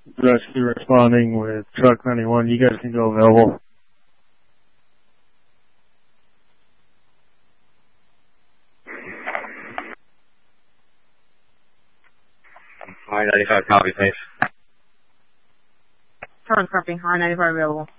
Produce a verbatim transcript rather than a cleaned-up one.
rescue responding with truck ninety-one. You guys can go available. High ninety-five, copy, thanks. Charles copy, High ninety-five available.